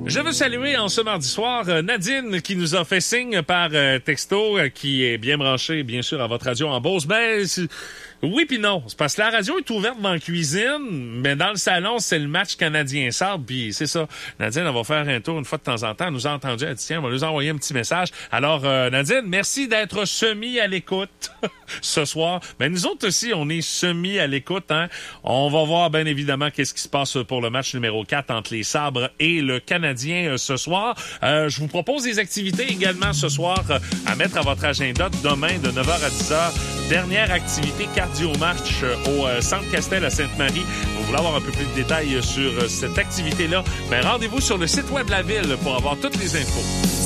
Je veux saluer en ce mardi soir Nadine qui nous a fait signe par texto, qui est bien branchée, bien sûr, à votre radio en Beauce. Oui puis non. C'est parce que la radio est ouverte dans la cuisine, mais dans le salon, c'est le match canadien-Sardes, puis c'est ça. Nadine, elle va faire un tour une fois de temps en temps. Elle nous a entendu. Elle dit, tiens, on va nous envoyer un petit message. Alors, Nadine, merci d'être semi à l'écoute ce soir. Mais nous autres aussi, on est semi à l'écoute. Hein? On va voir, bien évidemment, qu'est-ce qui se passe pour le match numéro 4 entre les Sabres et le Canadien ce soir. Je vous propose des activités également ce soir à mettre à votre agenda. Demain, de 9h à 10h, dernière activité cardio-match au Centre Castel à Sainte-Marie. Vous voulez avoir un peu plus de détails sur cette activité-là? Ben, rendez-vous sur le site web de la ville pour avoir toutes les infos.